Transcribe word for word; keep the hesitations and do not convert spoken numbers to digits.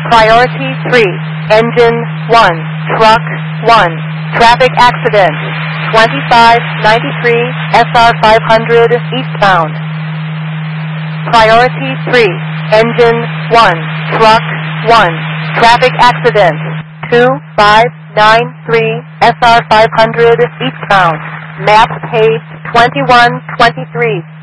Priority three, Engine one, Truck one, Traffic Accident, twenty-five ninety-three S R five hundred eastbound. Priority three, Engine one, Truck one, Traffic Accident, two five nine three S R five hundred eastbound. Map page twenty-one twenty-three.